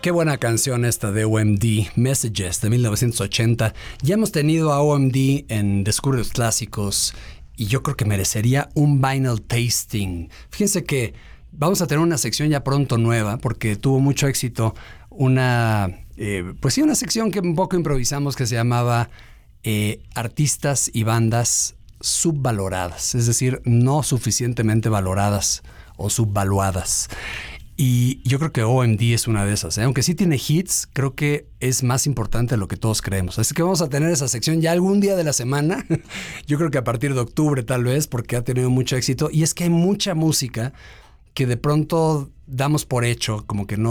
Qué buena canción esta de OMD, Messages, de 1980. Ya hemos tenido a OMD en Descubre los Clásicos y yo creo que merecería un vinyl tasting. Fíjense que vamos a tener una sección ya pronto nueva porque tuvo mucho éxito una sección que un poco improvisamos que se llamaba Artistas y bandas subvaloradas, es decir, no suficientemente valoradas o subvaluadas. Y yo creo que OMD es una de esas, ¿eh? Aunque sí tiene hits, creo que es más importante de lo que todos creemos. Así que vamos a tener esa sección ya algún día de la semana. Yo creo que a partir de octubre tal vez, porque ha tenido mucho éxito. Y es que hay mucha música que de pronto damos por hecho, como que no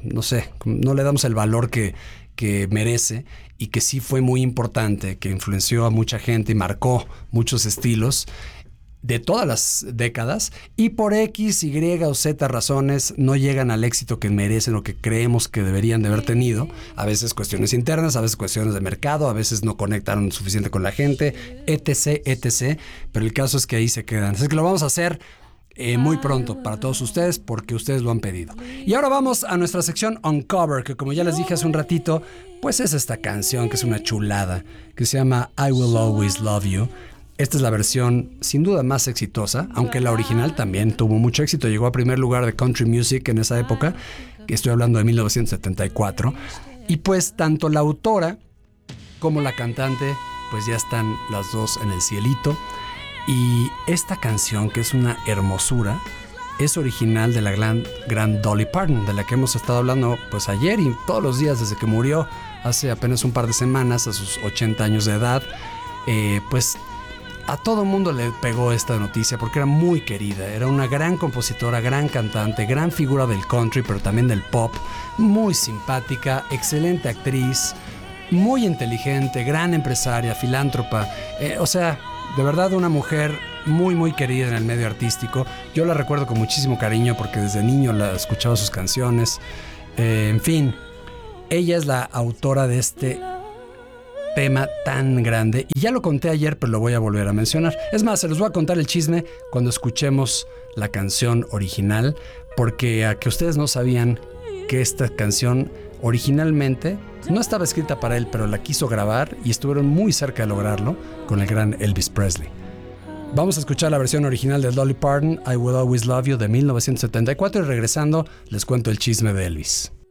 le damos el valor que merece y que sí fue muy importante, que influenció a mucha gente y marcó muchos estilos de todas las décadas y por X, Y o Z razones no llegan al éxito que merecen o que creemos que deberían de haber tenido. A veces cuestiones internas, a veces cuestiones de mercado, a veces no conectaron suficiente con la gente, etc. Pero el caso es que ahí se quedan. Así que lo vamos a hacer muy pronto para todos ustedes porque ustedes lo han pedido. Y ahora vamos a nuestra sección Uncover, que como ya les dije hace un ratito, pues es esta canción que es una chulada, que se llama I Will Always Love You. Esta es la versión sin duda más exitosa, aunque la original también tuvo mucho éxito. Llegó a primer lugar de Country Music en esa época, que estoy hablando de 1974. Y pues tanto la autora como la cantante, pues ya están las dos en el cielito. Y esta canción, que es una hermosura, es original de la gran Dolly Parton, de la que hemos estado hablando pues ayer y todos los días desde que murió hace apenas un par de semanas, a sus 80 años de edad. Pues a todo mundo le pegó esta noticia porque era muy querida, era una gran compositora, gran cantante, gran figura del country, pero también del pop, muy simpática, excelente actriz, muy inteligente, gran empresaria, filántropa, de verdad una mujer muy muy querida en el medio artístico. Yo la recuerdo con muchísimo cariño porque desde niño la escuchaba sus canciones. En fin, ella es la autora de este tema tan grande y ya lo conté ayer, pero lo voy a volver a mencionar. Es más, se los voy a contar el chisme cuando escuchemos la canción original, porque a que ustedes no sabían que esta canción originalmente no estaba escrita para él, pero la quiso grabar y estuvieron muy cerca de lograrlo con el gran Elvis Presley. Vamos a escuchar la versión original de Dolly Parton, I Will Always Love You, de 1974, y regresando les cuento el chisme de Elvis.